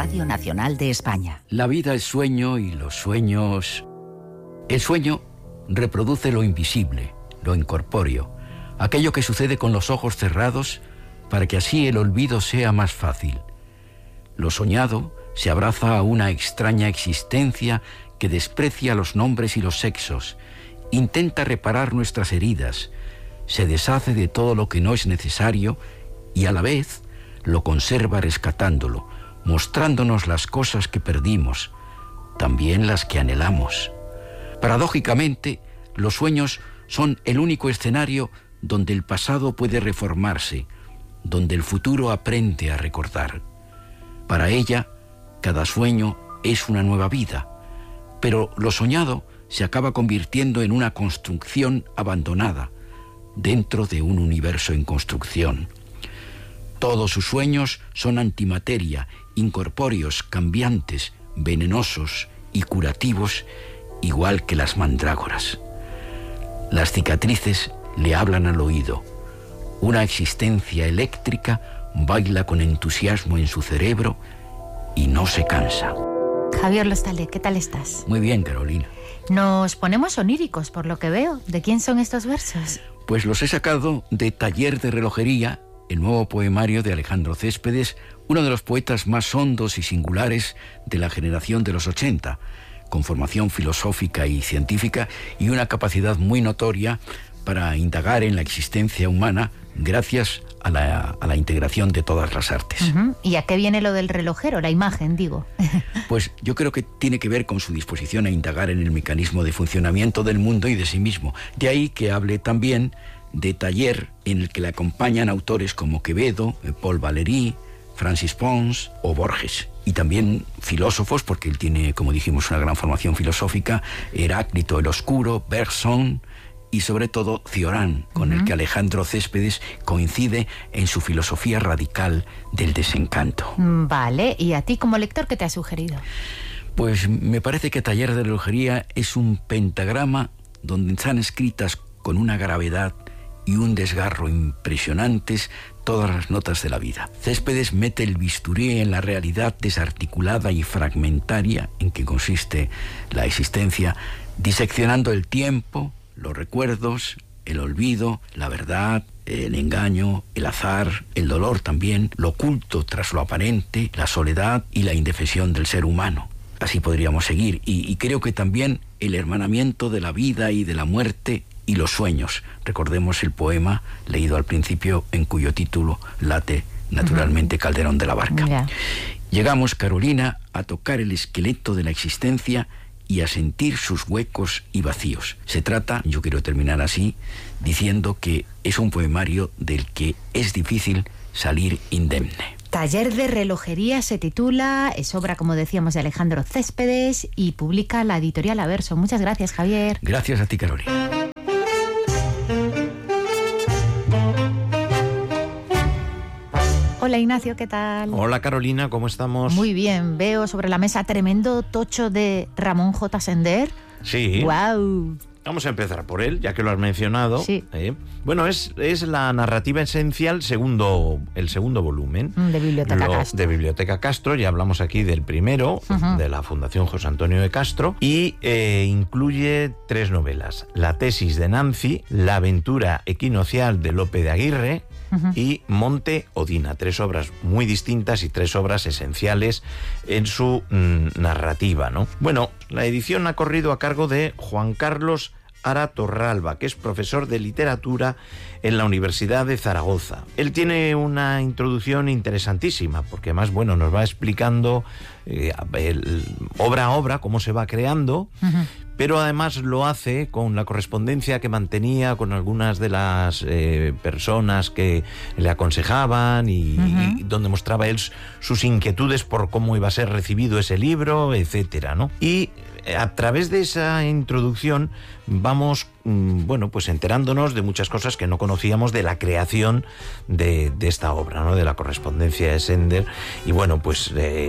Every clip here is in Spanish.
Radio Nacional de España. La vida es sueño y los sueños... El sueño reproduce lo invisible, lo incorpóreo, aquello que sucede con los ojos cerrados para que así el olvido sea más fácil. Lo soñado se abraza a una extraña existencia que desprecia los nombres y los sexos, intenta reparar nuestras heridas, se deshace de todo lo que no es necesario y a la vez lo conserva rescatándolo, mostrándonos las cosas que perdimos, también las que anhelamos. Paradójicamente, los sueños son el único escenario donde el pasado puede reformarse, donde el futuro aprende a recordar. Para ella, cada sueño es una nueva vida, pero lo soñado se acaba convirtiendo en una construcción abandonada, dentro de un universo en construcción. Todos sus sueños son antimateria, incorpóreos, cambiantes, venenosos y curativos, igual que las mandrágoras. Las cicatrices le hablan al oído. Una existencia eléctrica baila con entusiasmo en su cerebro y no se cansa. Javier Lostalde, ¿qué tal estás? Muy bien, Carolina. Nos ponemos oníricos, por lo que veo. ¿De quién son estos versos? Pues los he sacado de Taller de Relojería, el nuevo poemario de Alejandro Céspedes, uno de los poetas más hondos y singulares de la generación de los 80, con formación filosófica y científica y una capacidad muy notoria para indagar en la existencia humana gracias a la integración de todas las artes. ¿Y a qué viene lo del relojero, la imagen, digo? Pues yo creo que tiene que ver con su disposición a indagar en el mecanismo de funcionamiento del mundo y de sí mismo. De ahí que hable también de taller en el que le acompañan autores como Quevedo, Paul Valéry, Francis Pons o Borges. Y también filósofos, porque él tiene, como dijimos, una gran formación filosófica, Heráclito el Oscuro, Bergson y sobre todo Cioran, con el que Alejandro Céspedes coincide en su filosofía radical del desencanto. Vale, ¿y a ti como lector qué te ha sugerido? Pues me parece que Taller de Relojería es un pentagrama donde están escritas con una gravedad y un desgarro impresionantes todas las notas de la vida. Céspedes mete el bisturí en la realidad desarticulada y fragmentaria en que consiste la existencia, diseccionando el tiempo, los recuerdos, el olvido, la verdad, el engaño, el azar, el dolor también, lo oculto tras lo aparente, la soledad y la indefensión del ser humano. Así podríamos seguir. Y creo que también el hermanamiento de la vida y de la muerte y los sueños. Recordemos el poema leído al principio, en cuyo título late naturalmente Calderón de la Barca. Ya. Llegamos, Carolina, a tocar el esqueleto de la existencia y a sentir sus huecos y vacíos. Se trata, yo quiero terminar así, diciendo que es un poemario del que es difícil salir indemne. Taller de Relojería se titula, es obra, como decíamos, de Alejandro Céspedes y publica la editorial Averso. Muchas gracias, Javier. Gracias a ti, Carolina. Hola, Ignacio, ¿qué tal? Hola, Carolina, ¿cómo estamos? Muy bien, veo sobre la mesa tremendo tocho de Ramón J. Sender. Sí. ¡Guau! Vamos a empezar por él, ya que lo has mencionado. Sí. Bueno, es la narrativa esencial, el segundo volumen. De Biblioteca Castro. De Biblioteca Castro, ya hablamos aquí del primero, de la Fundación José Antonio de Castro, y incluye 3 novelas. La tesis de Nancy, La aventura equinocial de Lope de Aguirre, y Monte Odina, 3 obras muy distintas y 3 obras esenciales en su narrativa, ¿no? Bueno, la edición ha corrido a cargo de Juan Carlos Ara Torralba, que es profesor de literatura en la Universidad de Zaragoza. Él tiene una introducción interesantísima, porque además, bueno, nos va explicando obra a obra cómo se va creando, pero además lo hace con la correspondencia que mantenía con algunas de las personas que le aconsejaban y donde mostraba él sus inquietudes por cómo iba a ser recibido ese libro, etcétera, ¿no? Y a través de esa introducción vamos, bueno, pues enterándonos de muchas cosas que no conocíamos de la creación de esta obra, ¿no? De la correspondencia de Sender, y bueno, pues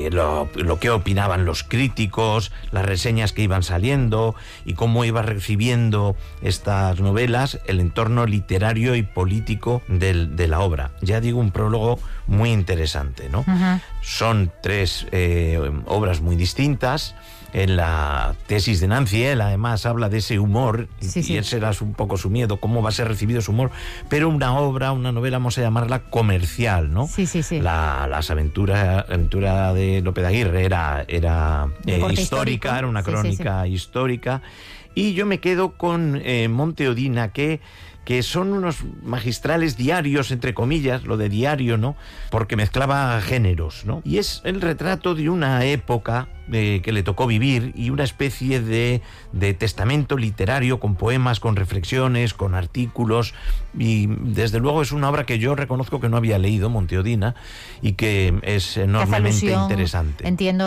lo que opinaban los críticos, las reseñas que iban saliendo y cómo iba recibiendo estas novelas el entorno literario y político de la obra. Ya digo, un prólogo muy interesante, ¿no? Uh-huh. Son 3 obras muy distintas. En la tesis de Nancy, él además habla de ese humor, y ese era un poco su miedo, cómo va a ser recibido su humor, pero una novela, vamos a llamarla comercial, ¿no? Sí. Las aventuras de Lope de Aguirre era histórica, era una crónica histórica, y yo me quedo con Monte Odina, que son unos magistrales diarios, entre comillas, lo de diario, ¿no? Porque mezclaba géneros, ¿no? Y es el retrato de una época que le tocó vivir, y una especie de testamento literario con poemas, con reflexiones, con artículos, y desde luego es una obra que yo reconozco que no había leído, Monte Odina, y que es enormemente interesante. Entiendo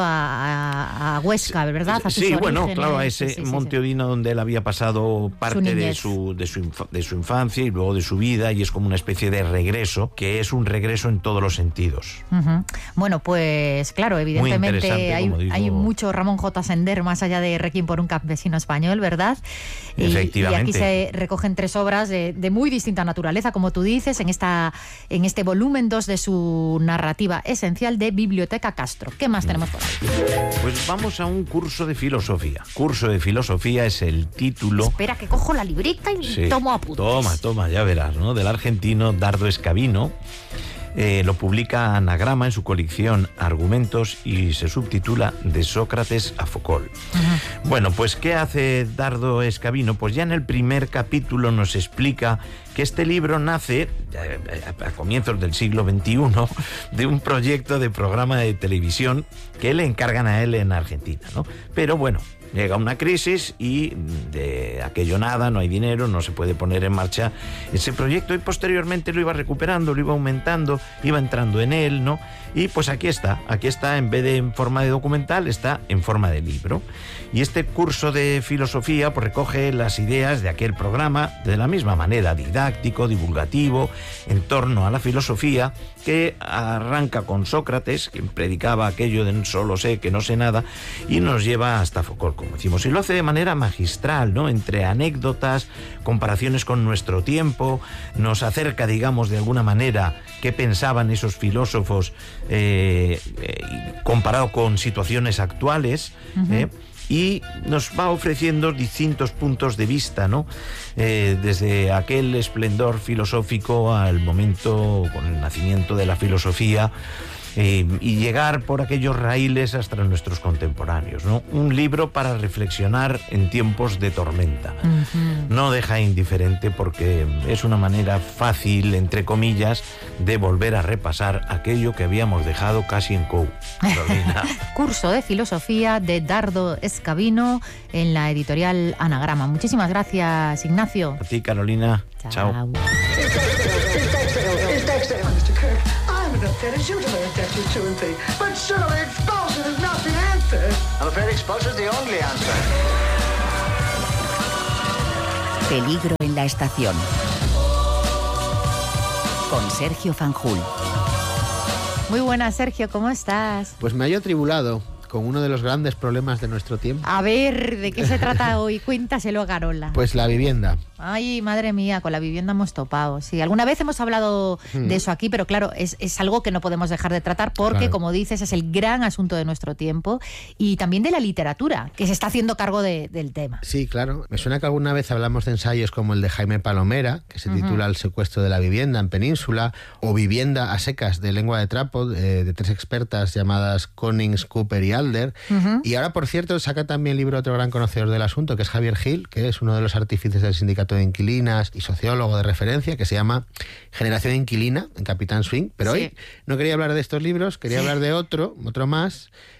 a Huesca, ¿verdad? A sus sí, bueno, orígenes. claro, a ese Monte Odina donde él había pasado parte de su infancia y luego de su vida, y es como una especie de regreso, que es un regreso en todos los sentidos. Uh-huh. Bueno, pues claro, evidentemente hay mucho Ramón J. Sender más allá de Requiem por un campesino español, ¿verdad? Efectivamente. Y aquí se recogen 3 obras de muy distinta naturaleza, como tú dices, en este volumen 2 de su narrativa esencial de Biblioteca Castro. ¿Qué más tenemos por ahí? Pues vamos a un curso de filosofía. Curso de filosofía es el título. Espera, que cojo la libreta y tomo apuntes. Toma, ya verás, ¿no? Del argentino Dardo Escavino. Lo publica Anagrama en su colección Argumentos y se subtitula De Sócrates a Foucault. Uh-huh. Bueno, pues ¿qué hace Dardo Escavino? Pues ya en el primer capítulo nos explica que este libro nace a comienzos del siglo XXI de un proyecto de programa de televisión que le encargan a él en Argentina, ¿no? Pero bueno, llega una crisis y de aquello nada, no hay dinero, no se puede poner en marcha ese proyecto, y posteriormente lo iba recuperando, lo iba aumentando, iba entrando en él, ¿no? Y pues aquí está, en vez de en forma de documental, está en forma de libro. Y este curso de filosofía pues recoge las ideas de aquel programa de la misma manera, didáctico, divulgativo, en torno a la filosofía, que arranca con Sócrates, quien predicaba aquello de solo sé que no sé nada, y nos lleva hasta Foucault, como decimos, y lo hace de manera magistral, ¿no? Entre anécdotas, comparaciones con nuestro tiempo, nos acerca, digamos, de alguna manera qué pensaban esos filósofos comparado con situaciones actuales, uh-huh. Y nos va ofreciendo distintos puntos de vista, ¿no? Desde aquel esplendor filosófico al momento con el nacimiento de la filosofía, y llegar por aquellos raíles hasta nuestros contemporáneos, ¿no? Un libro para reflexionar en tiempos de tormenta. Uh-huh. No deja indiferente, porque es una manera fácil, entre comillas, de volver a repasar aquello que habíamos dejado casi en COU. Curso de filosofía de Dardo Escavino en la editorial Anagrama. Muchísimas gracias, Ignacio. A ti, Carolina. Chao. Peligro en la estación. Con Sergio Fanjul. Muy buenas, Sergio, ¿cómo estás? Pues me hallo atribulado con uno de los grandes problemas de nuestro tiempo. A ver, ¿de qué se trata hoy? Cuéntaselo, Carola. Pues la vivienda. Ay, madre mía, con la vivienda hemos topado. Sí, alguna vez hemos hablado de eso aquí, pero claro, es algo que no podemos dejar de tratar porque, claro, como dices, es el gran asunto de nuestro tiempo, y también de la literatura, que se está haciendo cargo del tema. Sí, claro. Me suena que alguna vez hablamos de ensayos como el de Jaime Palomera, que se titula El secuestro de la vivienda en Península, o Vivienda a secas, de lengua de trapo, de 3 expertas llamadas Konings, Cooper y Alder. Y ahora, por cierto, saca también libro otro gran conocedor del asunto, que es Javier Gil, que es uno de los artífices del sindicato de inquilinas y sociólogo de referencia, que se llama Generación Inquilina, en Capitán Swing. Pero hoy no quería hablar de estos libros, quería hablar de otro más,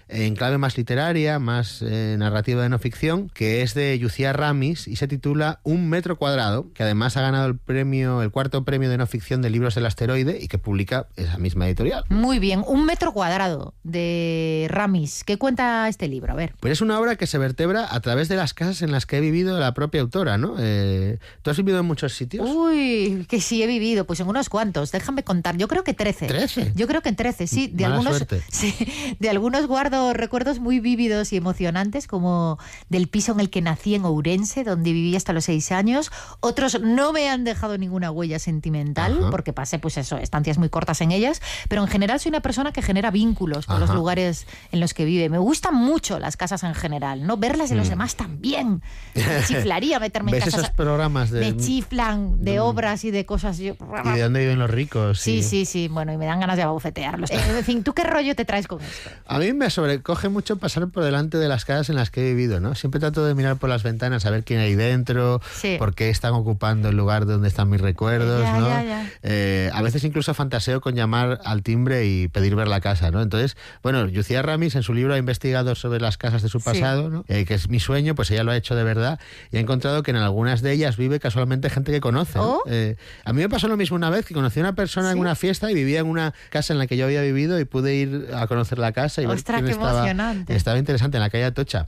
en clave más literaria, más narrativa de no ficción, que es de Llucia Ramis y se titula Un metro cuadrado, que además ha ganado el cuarto premio de no ficción de libros del asteroide y que publica esa misma editorial. Muy bien, Un metro cuadrado de Ramis. ¿Qué cuenta este libro? A ver. Pues es una obra que se vertebra a través de las casas en las que he vivido la propia autora, ¿no? ¿Tú has vivido en muchos sitios? Uy, que sí he vivido, pues en unos cuantos. Déjame contar, yo creo que 13. ¿13? Yo creo que en 13, sí. De Mala algunos, suerte. sí, de algunos guardo recuerdos muy vívidos y emocionantes, como del piso en el que nací en Ourense, donde viví hasta los 6 años. Otros no me han dejado ninguna huella sentimental, Ajá. porque pasé, pues eso, estancias muy cortas en ellas, pero en general soy una persona que genera vínculos con Ajá. los lugares en los que vive. Me gustan mucho las casas en general, ¿no? Verlas de los demás también. Me chiflaría meterme en ¿Ves casas. esos programas Me chiflan de obras y de cosas. ¿Y de dónde viven los ricos? Sí. Bueno, y me dan ganas de abofetearlos. En fin, ¿tú qué rollo te traes con esto? A mí me sobrecoge mucho pasar por delante de las casas en las que he vivido, ¿no? Siempre trato de mirar por las ventanas a ver quién hay dentro, Sí. por qué están ocupando el lugar donde están mis recuerdos, Ya, ¿no? ya. A veces incluso fantaseo con llamar al timbre y pedir ver la casa, ¿no? Entonces, bueno, Llucia Ramis en su libro ha investigado sobre las casas de su pasado, ¿no? Que es mi sueño, pues ella lo ha hecho de verdad y ha encontrado que en algunas de ellas vive casualmente gente que conoce, ¿no? Oh. A mí me pasó lo mismo una vez, que conocí a una persona en una fiesta y vivía en una casa en la que yo había vivido y pude ir a conocer la casa y Ostras, ver qué quién estaba. emocionante. Estaba interesante, en la calle Atocha.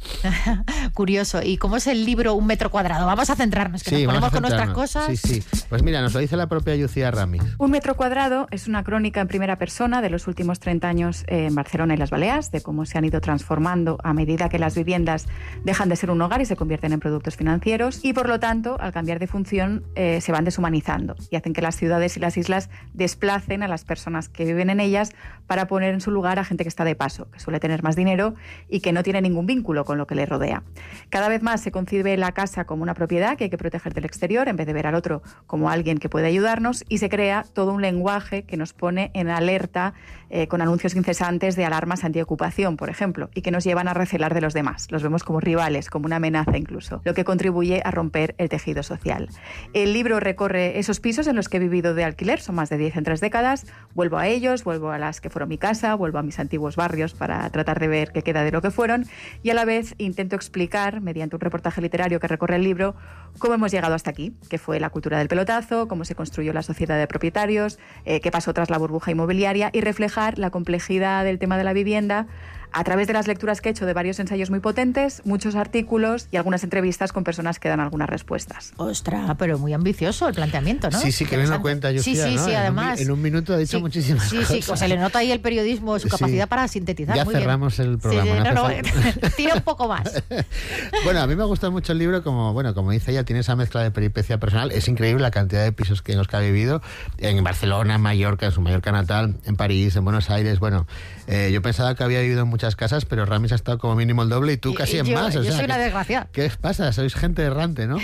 Curioso. ¿Y cómo es el libro Un metro cuadrado? Vamos a centrarnos, que nos vamos ponemos a con nuestras centrarnos. cosas. Sí. Pues mira, nos lo dice la propia Llucia Ramis. Un metro cuadrado es una crónica en primera persona de los últimos 30 años en Barcelona y las Baleares, de cómo se han ido transformando a medida que las viviendas dejan de ser un hogar y se convierten en productos financieros y, por lo tanto, al cambiar de función, se van deshumanizando y hacen que las ciudades y las islas desplacen a las personas que viven en ellas para poner en su lugar a gente que está de paso, que suele tener más dinero y que no tiene ningún vínculo con lo que le rodea. Cada vez más se concibe la casa como una propiedad que hay que proteger del exterior en vez de ver al otro como alguien que puede ayudarnos y se crea todo un lenguaje que nos pone en alerta con anuncios incesantes de alarmas antiocupación, por ejemplo, y que nos llevan a recelar de los demás. Los vemos como rivales, como una amenaza incluso, lo que contribuye a romper el tejido social. El libro recorre esos pisos en los que he vivido de alquiler, son más de 10 en 3 décadas, vuelvo a ellos, vuelvo a las que fueron mi casa, vuelvo a mis antiguos barrios para tratar de ver qué queda de lo que fueron y a la vez intento explicar, mediante un reportaje literario que recorre el libro, cómo hemos llegado hasta aquí, qué fue la cultura del pelotazo, cómo se construyó la sociedad de propietarios, qué pasó tras la burbuja inmobiliaria y reflejar la complejidad del tema de la vivienda a través de las lecturas que he hecho de varios ensayos muy potentes, muchos artículos y algunas entrevistas con personas que dan algunas respuestas. Ostras, pero muy ambicioso el planteamiento, ¿no? Sí, que bien lo cuenta Llucia, Sí, ¿no? además. En un minuto ha dicho muchísimas cosas. Sí, se le nota ahí el periodismo, su capacidad para sintetizar. Ya muy cerramos bien. el programa. Tira un poco más. Bueno, a mí me ha gustado mucho el libro, como dice ella, tiene esa mezcla de peripecia personal. Es increíble la cantidad de pisos en los que ha vivido, en Barcelona, en Mallorca, en su Mallorca natal, en París, en Buenos Aires. Bueno, yo pensaba que había vivido en muchas casas, pero Ramis ha estado como mínimo el doble y tú casi en más. Yo soy una desgraciada. ¿Qué pasa? Sois gente errante, ¿no?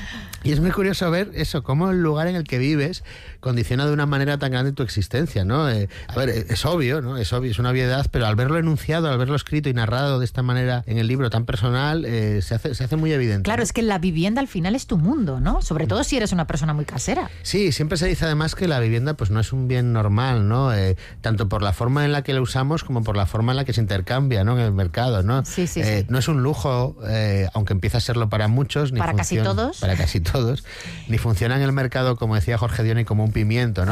Y es muy curioso ver eso, cómo el lugar en el que vives condiciona de una manera tan grande tu existencia, ¿no? A ver, es obvio, ¿no? Es obvio, es una obviedad, pero al verlo enunciado, al verlo escrito y narrado de esta manera en el libro tan personal, se hace muy evidente. Claro, ¿no? es que la vivienda al final es tu mundo, ¿no? Sobre todo si eres una persona muy casera. Sí, siempre se dice además que la vivienda pues no es un bien normal, ¿no? Tanto por la forma en la que la usamos como por la forma en la que se intercambia, ¿no? En el mercado, ¿no? Sí. No es un lujo, aunque empieza a serlo para muchos. Ni Para casi todos. Para casi todos. Ni funciona en el mercado, como decía Jorge Dioni, como un pimiento, ¿no?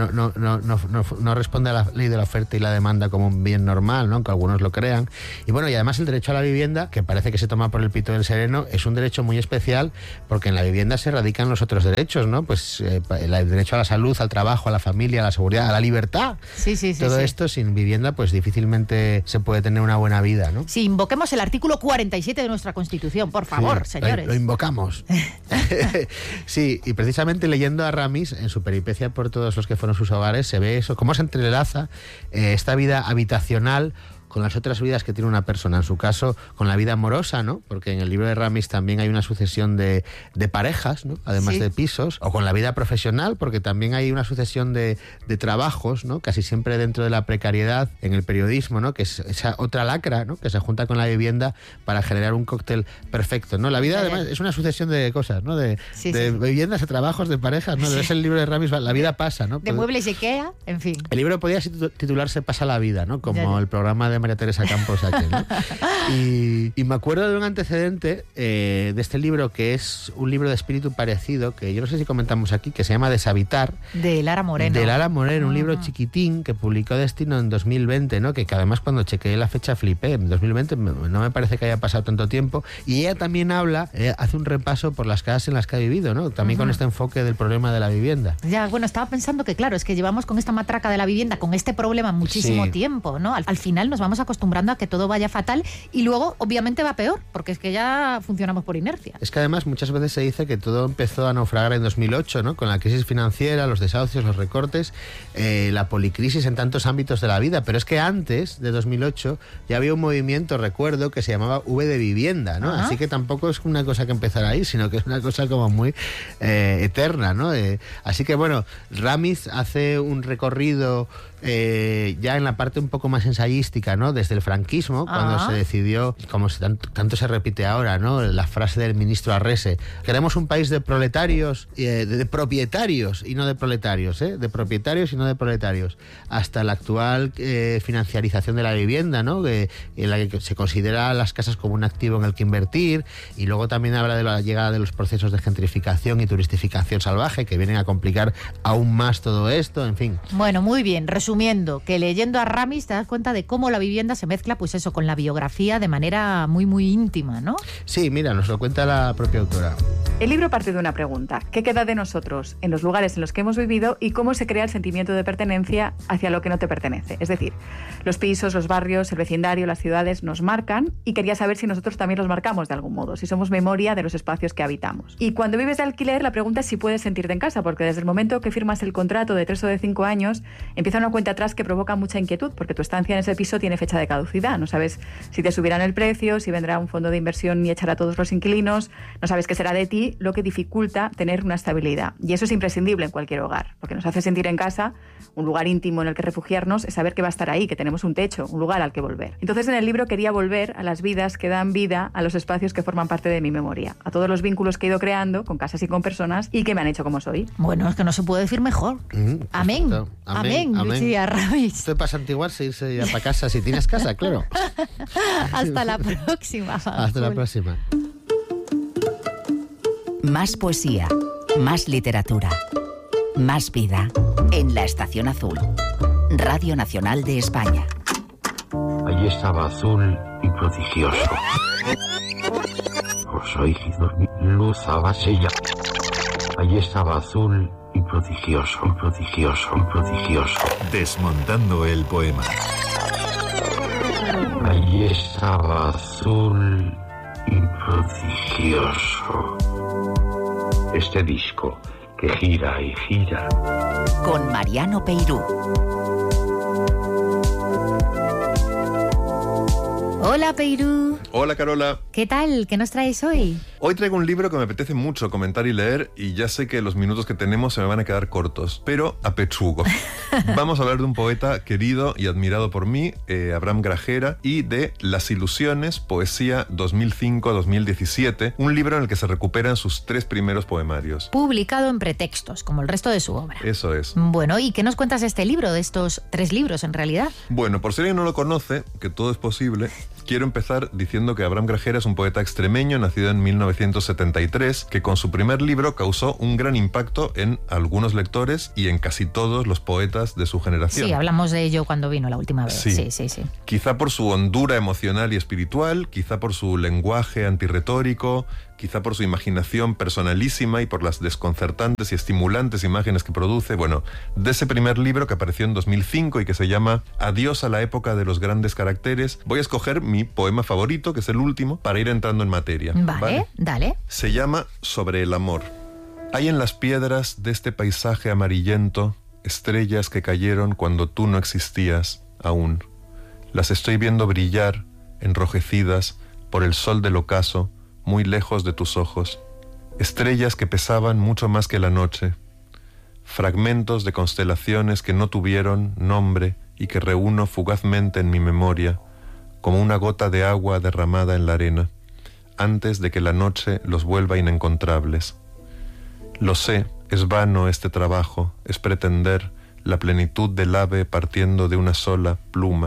No responde a la ley de la oferta y la demanda como un bien normal, ¿no? Aunque algunos lo crean. Y bueno, y además el derecho a la vivienda, que parece que se toma por el pito del sereno, es un derecho muy especial porque en la vivienda se radican los otros derechos, ¿no? Pues el derecho a la salud, al trabajo, a la familia, a la seguridad, a la libertad. Sí. Todo esto sin vivienda pues difícilmente se puede tener una buena vida, ¿no? Sí, invoquemos el artículo 47 de nuestra Constitución, por favor, Sí, señores. Lo invocamos. Sí, y precisamente leyendo a Ramis en su peripecia por todos los que fueron sus hogares, se ve eso, cómo se entrelaza esta vida habitacional con las otras vidas que tiene una persona, en su caso con la vida amorosa, ¿no? Porque en el libro de Ramis también hay una sucesión de parejas, ¿no? Además de pisos, o con la vida profesional, porque también hay una sucesión de trabajos, ¿no? Casi siempre dentro de la precariedad en el periodismo, ¿no? Que es esa otra lacra, ¿no? Que se junta con la vivienda para generar un cóctel perfecto, ¿no? La vida además es una sucesión de cosas, ¿no? De viviendas, de trabajos, de parejas, ¿no? Es el libro de Ramis, la vida pasa, ¿no? De muebles IKEA, en fin. El libro podía titularse Pasa la vida, ¿no? Como el programa de María Teresa Campos aquí, ¿no? Y me acuerdo de un antecedente de este libro, que es un libro de espíritu parecido, que yo no sé si comentamos aquí, que se llama Deshabitar. De Lara Moreno. De Lara Moreno, un libro chiquitín que publicó Destino en 2020, ¿no? Que además cuando chequeé la fecha flipé. En 2020 no me parece que haya pasado tanto tiempo. Y ella también habla, hace un repaso por las casas en las que ha vivido, ¿no? También con este enfoque del problema de la vivienda. Ya, bueno, estaba pensando que claro, es que llevamos con esta matraca de la vivienda, con este problema muchísimo tiempo, ¿no? Al final nos vamos acostumbrando a que todo vaya fatal y luego obviamente va peor, porque es que ya funcionamos por inercia. Es que además muchas veces se dice que todo empezó a naufragar en 2008, ¿no? Con la crisis financiera, los desahucios, los recortes, la policrisis en tantos ámbitos de la vida, pero es que antes de 2008 ya había un movimiento, recuerdo, que se llamaba V de vivienda, ¿no? Así que tampoco es una cosa que empezara ahí, sino que es una cosa como muy eterna, ¿no? Así que bueno, Ramis hace un recorrido ya en la parte un poco más ensayística, ¿no? Desde el franquismo, cuando se decidió, como tanto se repite ahora, ¿no? La frase del ministro Arrese: queremos un país de proletarios, de propietarios y no de proletarios, de propietarios y no de proletarios, hasta la actual financiarización de la vivienda, ¿no? En la que se considera las casas como un activo en el que invertir, y luego también habla de la llegada de los procesos de gentrificación y turistificación salvaje, que vienen a complicar aún más todo esto, en fin. Bueno, muy bien, resumiendo, que leyendo a Ramis te das cuenta de cómo la vivienda se mezcla, pues eso, con la biografía de manera muy, muy íntima, ¿no? Sí, mira, nos lo cuenta la propia autora. El libro parte de una pregunta: ¿qué queda de nosotros en los lugares en los que hemos vivido y cómo se crea el sentimiento de pertenencia hacia lo que no te pertenece? Es decir, los pisos, los barrios, el vecindario, las ciudades nos marcan, y quería saber si nosotros también los marcamos de algún modo, si somos memoria de los espacios que habitamos. Y cuando vives de alquiler, la pregunta es si puedes sentirte en casa, porque desde el momento que firmas el contrato de 3 o de 5 años, empieza una cuenta atrás que provoca mucha inquietud, porque tu estancia en ese piso tiene fecha de caducidad. No sabes si te subirán el precio, si vendrá un fondo de inversión y echará a todos los inquilinos, no sabes qué será de ti, lo que dificulta tener una estabilidad. Y eso es imprescindible en cualquier hogar. Lo que nos hace sentir en casa, un lugar íntimo en el que refugiarnos, es saber que va a estar ahí, que tenemos un techo, un lugar al que volver. Entonces, en el libro quería volver a las vidas que dan vida a los espacios que forman parte de mi memoria, a todos los vínculos que he ido creando con casas y con personas y que me han hecho como soy. Bueno, es que no se puede decir mejor. Amén. Amén, Lucía Ramis. Esto es para santiguarse, irse ya para casa, si tienes casa, claro. Hasta la próxima. Hasta la próxima. Más poesía, más literatura, más vida en La Estación Azul. Radio Nacional de España. Allí estaba azul y prodigioso. Os oí dormir, luz abasella. Allí estaba azul y prodigioso, prodigioso, prodigioso. Desmontando el poema. Allí estaba azul y prodigioso. Este disco que gira y gira. Con Mariano Peirú. Hola, Peirú. Hola, Carola. ¿Qué tal? ¿Qué nos traes hoy? Hoy traigo un libro que me apetece mucho comentar y leer, y ya sé que los minutos que tenemos se me van a quedar cortos, pero apechugo. Vamos a hablar de un poeta querido y admirado por mí, Abraham Grajera, y de Las Ilusiones, poesía 2005-2017, un libro en el que se recuperan sus 3 primeros poemarios. Publicado en Pretextos, como el resto de su obra. Eso es. Bueno, ¿y qué nos cuentas de este libro, de estos 3 libros en realidad? Bueno, por si alguien no lo conoce, que todo es posible, quiero empezar diciendo que Abraham Grajera es un poeta extremeño nacido en 1973, que con su primer libro causó un gran impacto en algunos lectores y en casi todos los poetas de su generación. Sí, hablamos de ello cuando vino la última vez. Sí. Sí. Quizá por su hondura emocional y espiritual, quizá por su lenguaje antirretórico, quizá por su imaginación personalísima y por las desconcertantes y estimulantes imágenes que produce. Bueno, de ese primer libro que apareció en 2005 y que se llama Adiós a la época de los grandes caracteres, voy a escoger mi poema favorito, que es el último, para ir entrando en materia. Vale, dale. Se llama Sobre el amor. Hay en las piedras de este paisaje amarillento estrellas que cayeron cuando tú no existías aún. Las estoy viendo brillar, enrojecidas por el sol del ocaso, muy lejos de tus ojos. Estrellas que pesaban mucho más que la noche. Fragmentos de constelaciones que no tuvieron nombre y que reúno fugazmente en mi memoria, como una gota de agua derramada en la arena, antes de que la noche los vuelva inencontrables. Lo sé, es vano este trabajo, es pretender la plenitud del ave partiendo de una sola pluma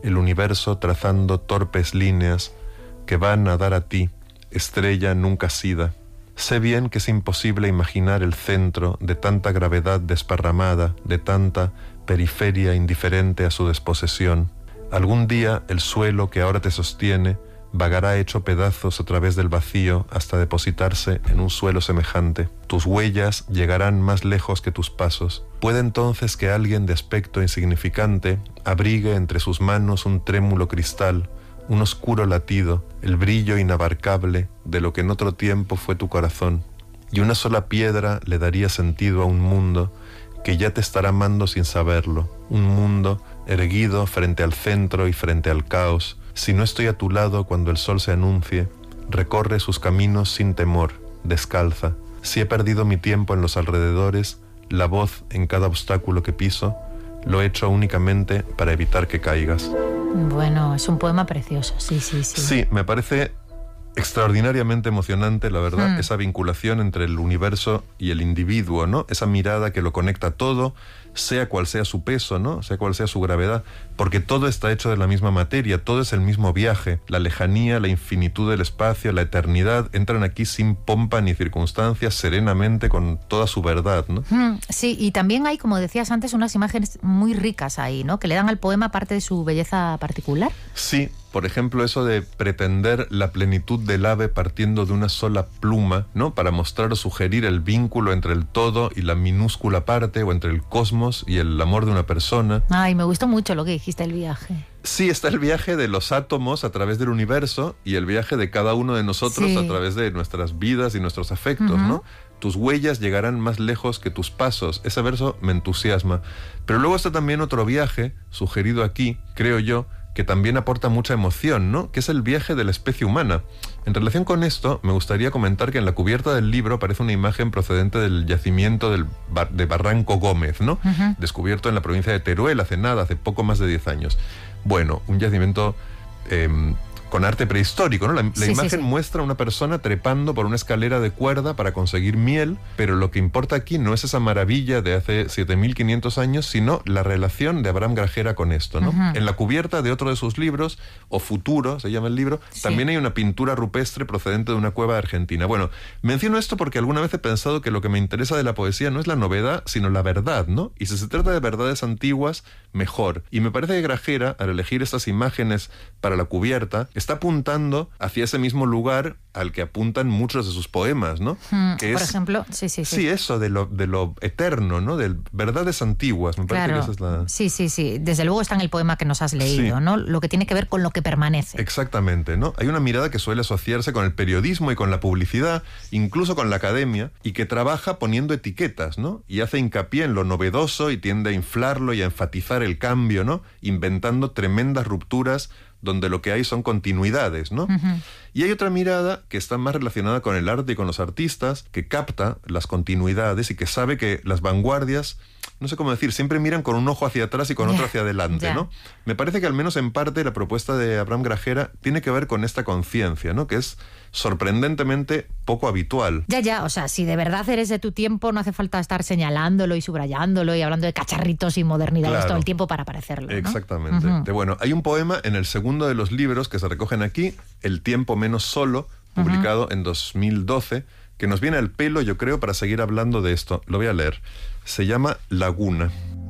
el universo trazando torpes líneas que van a dar a ti, estrella nunca sida. Sé bien que es imposible imaginar el centro de tanta gravedad desparramada, de tanta periferia indiferente a su desposesión. Algún día el suelo que ahora te sostiene vagará hecho pedazos a través del vacío hasta depositarse en un suelo semejante. Tus huellas llegarán más lejos que tus pasos. Puede entonces que alguien de aspecto insignificante abrigue entre sus manos un trémulo cristal, un oscuro latido, el brillo inabarcable de lo que en otro tiempo fue tu corazón. Y una sola piedra le daría sentido a un mundo que ya te estará amando sin saberlo, un mundo erguido frente al centro y frente al caos. Si no estoy a tu lado cuando el sol se anuncie, recorre sus caminos sin temor, descalza. Si he perdido mi tiempo en los alrededores, la voz en cada obstáculo que piso, lo he hecho únicamente para evitar que caigas. Bueno, es un poema precioso, sí. Sí, me parece extraordinariamente emocionante, la verdad, esa vinculación entre el universo y el individuo, ¿no? Esa mirada que lo conecta todo, sea cual sea su peso, ¿no? Sea cual sea su gravedad, porque todo está hecho de la misma materia, todo es el mismo viaje. La lejanía, la infinitud del espacio, la eternidad, entran aquí sin pompa ni circunstancias, serenamente, con toda su verdad, ¿no? Sí, y también hay, como decías antes, unas imágenes muy ricas ahí, ¿no? Que le dan al poema parte de su belleza particular. Sí. Por ejemplo, eso de pretender la plenitud del ave partiendo de una sola pluma, ¿no? Para mostrar o sugerir el vínculo entre el todo y la minúscula parte, o entre el cosmos y el amor de una persona. Ay, me gustó mucho lo que dijiste, el viaje. Sí, está el viaje de los átomos a través del universo y el viaje de cada uno de nosotros a través de nuestras vidas y nuestros afectos, ¿no? Tus huellas llegarán más lejos que tus pasos. Ese verso me entusiasma. Pero luego está también otro viaje, sugerido aquí, creo yo, que también aporta mucha emoción, ¿no? Que es el viaje de la especie humana. En relación con esto, me gustaría comentar que en la cubierta del libro aparece una imagen procedente del yacimiento de Barranco Gómez, ¿no? Descubierto en la provincia de Teruel hace poco más de 10 años. Bueno, un yacimiento con arte prehistórico, ¿no? La imagen muestra a una persona trepando por una escalera de cuerda para conseguir miel, pero lo que importa aquí no es esa maravilla de hace 7.500 años, sino la relación de Abraham Grajera con esto, ¿no? En la cubierta de otro de sus libros, O Futuro, se llama el libro, también hay una pintura rupestre procedente de una cueva de Argentina. Bueno, menciono esto porque alguna vez he pensado que lo que me interesa de la poesía no es la novedad, sino la verdad, ¿no? Y si se trata de verdades antiguas, mejor. Y me parece que Grajera, al elegir estas imágenes para la cubierta, está apuntando hacia ese mismo lugar al que apuntan muchos de sus poemas, ¿no? Que por ejemplo, sí, eso de lo eterno, ¿no? De verdades antiguas. Me parece que esa es la... Sí. Desde luego está en el poema que nos has leído, ¿no? Lo que tiene que ver con lo que permanece. Exactamente, ¿no? Hay una mirada que suele asociarse con el periodismo y con la publicidad, incluso con la academia, y que trabaja poniendo etiquetas, ¿no? Y hace hincapié en lo novedoso y tiende a inflarlo y a enfatizar el cambio, ¿no? Inventando tremendas rupturas donde lo que hay son continuidades, ¿no? Y hay otra mirada que está más relacionada con el arte y con los artistas, que capta las continuidades y que sabe que las vanguardias, no sé cómo decir, siempre miran con un ojo hacia atrás y con otro hacia adelante, ¿no? Me parece que al menos en parte la propuesta de Abraham Grajera tiene que ver con esta conciencia, ¿no? Que es sorprendentemente poco habitual. O sea, si de verdad eres de tu tiempo, no hace falta estar señalándolo y subrayándolo y hablando de cacharritos y modernidades todo el tiempo para parecerlo, ¿no? Exactamente. Bueno, hay un poema en el segundo de los libros que se recogen aquí, El tiempo menos solo, publicado en 2012, que nos viene al pelo, yo creo, para seguir hablando de esto. Lo voy a leer. Se llama Laguna.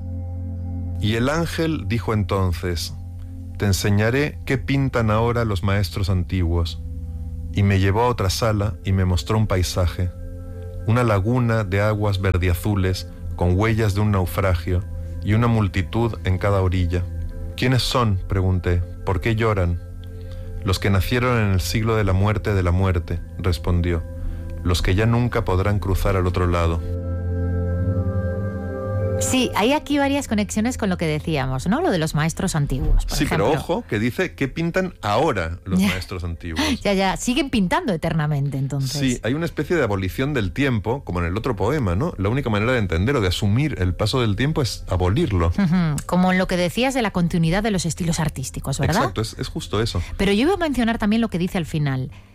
Y el ángel dijo entonces: te enseñaré qué pintan ahora los maestros antiguos. Y me llevó a otra sala y me mostró un paisaje, una laguna de aguas verdiazules con huellas de un naufragio y una multitud en cada orilla. ¿Quiénes son?, pregunté. ¿Por qué lloran? Los que nacieron en el siglo de la muerte, respondió. Los que ya nunca podrán cruzar al otro lado. Sí, hay aquí varias conexiones con lo que decíamos, ¿no? Lo de los maestros antiguos, por ejemplo. Pero ojo, que dice que pintan ahora los maestros antiguos. Siguen pintando eternamente, entonces. Sí, hay una especie de abolición del tiempo, como en el otro poema, ¿no? La única manera de entender o de asumir el paso del tiempo es abolirlo. Como en lo que decías de la continuidad de los estilos artísticos, ¿verdad? Exacto, es justo eso. Pero yo iba a mencionar también lo que dice al final.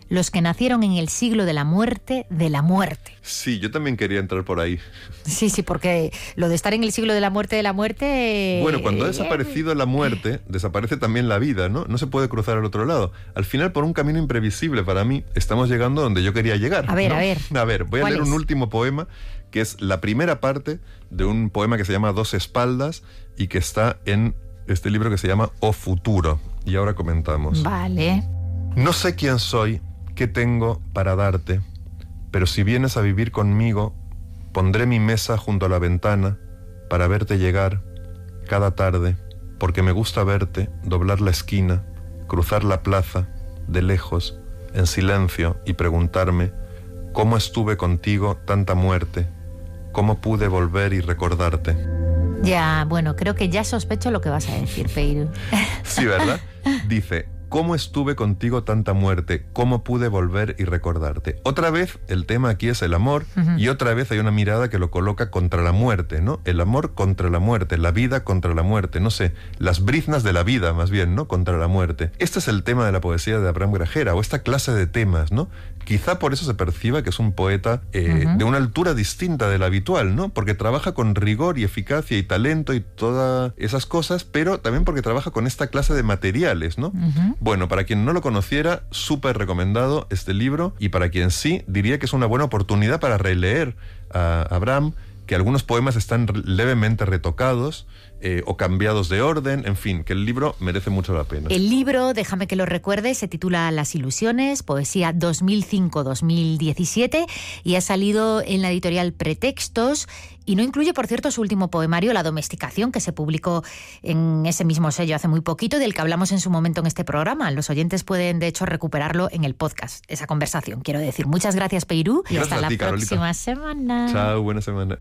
los que nacieron en el siglo de la muerte de la muerte. Sí, yo también quería entrar por ahí. Sí, porque lo de estar en el siglo de la muerte... Bueno, cuando ha desaparecido la muerte, desaparece también la vida, ¿no? No se puede cruzar al otro lado. Al final, por un camino imprevisible para mí, estamos llegando donde yo quería llegar. A ver, ¿no? a ver. Voy a leer un último poema, que es la primera parte de un poema que se llama Dos espaldas y que está en este libro que se llama O Futuro. Y ahora comentamos. Vale. No sé quién soy, qué tengo para darte, pero si vienes a vivir conmigo, pondré mi mesa junto a la ventana para verte llegar cada tarde, porque me gusta verte doblar la esquina, cruzar la plaza, de lejos, en silencio, y preguntarme cómo estuve contigo tanta muerte, cómo pude volver y recordarte. Ya, bueno, creo que ya sospecho lo que vas a decir, Peirú. Sí, ¿verdad? Dice, ¿cómo estuve contigo tanta muerte? ¿Cómo pude volver y recordarte? Otra vez, el tema aquí es el amor, y otra vez hay una mirada que lo coloca contra la muerte, ¿no? El amor contra la muerte, la vida contra la muerte, no sé, las briznas de la vida, más bien, ¿no? Contra la muerte. Este es el tema de la poesía de Abraham Grajera, o esta clase de temas, ¿no? Quizá por eso se perciba que es un poeta de una altura distinta de la habitual, ¿no? Porque trabaja con rigor y eficacia y talento y todas esas cosas, pero también porque trabaja con esta clase de materiales, ¿no? Bueno, para quien no lo conociera, súper recomendado este libro, y para quien sí, diría que es una buena oportunidad para releer a Abraham, que algunos poemas están levemente retocados o cambiados de orden, en fin, que el libro merece mucho la pena. El libro, déjame que lo recuerde, se titula Las Ilusiones, poesía 2005-2017, y ha salido en la editorial Pretextos, y no incluye, por cierto, su último poemario, La Domesticación, que se publicó en ese mismo sello hace muy poquito, y del que hablamos en su momento en este programa. Los oyentes pueden, de hecho, recuperarlo en el podcast, esa conversación, quiero decir. Muchas gracias, Peirú, y hasta la próxima semana. Chao, buena semana.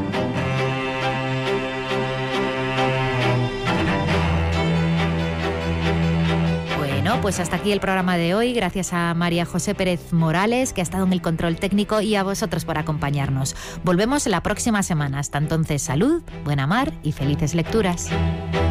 Bueno, pues hasta aquí el programa de hoy. Gracias a María José Pérez Morales, que ha estado en el control técnico, y a vosotros por acompañarnos. Volvemos la próxima semana. Hasta entonces, salud, buena mar y felices lecturas.